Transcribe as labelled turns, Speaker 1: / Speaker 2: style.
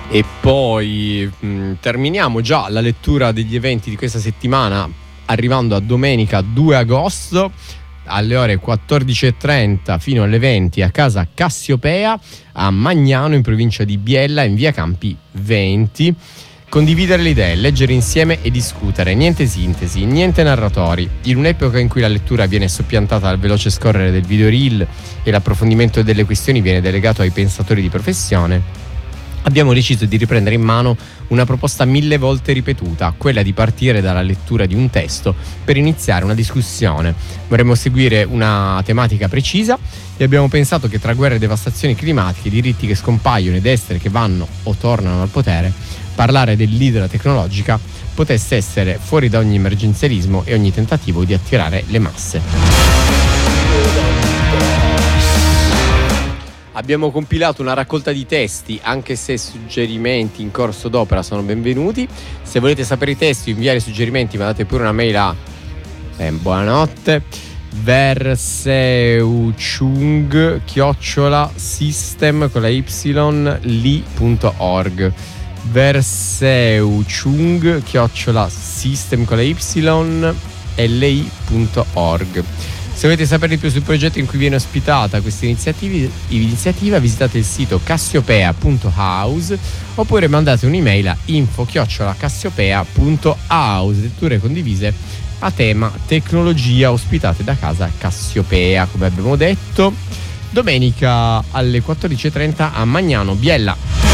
Speaker 1: E poi terminiamo già la lettura degli eventi di questa settimana arrivando a domenica 2 agosto alle ore 14:30 fino alle 20 a casa Cassiopea a Magnano in provincia di Biella in via Campi 20. Condividere le idee, leggere insieme e discutere, niente sintesi, niente narratori. In un'epoca in cui la lettura viene soppiantata dal veloce scorrere del videoreel e l'approfondimento delle questioni viene delegato ai pensatori di professione, abbiamo deciso di riprendere in mano una proposta 1000 volte ripetuta, quella di partire dalla lettura di un testo per iniziare una discussione. Vorremmo seguire una tematica precisa e abbiamo pensato che tra guerre e devastazioni climatiche, diritti che scompaiono ed estere che vanno o tornano al potere, parlare dell'idra tecnologica potesse essere fuori da ogni emergenzialismo e ogni tentativo di attirare le masse. Abbiamo compilato una raccolta di testi, anche se suggerimenti in corso d'opera sono benvenuti. Se volete sapere i testi o inviare suggerimenti, mandate pure una mail a buonanotte verseuchung@system con la y.li.org verseuchung@system con la y.li.org. Se volete sapere di più sul progetto in cui viene ospitata questa iniziativa, visitate il sito cassiopea.house oppure mandate un'email a info@cassiopea.house. Letture condivise a tema tecnologia ospitate da casa Cassiopea, come abbiamo detto, domenica alle 14:30 a Magnano, Biella.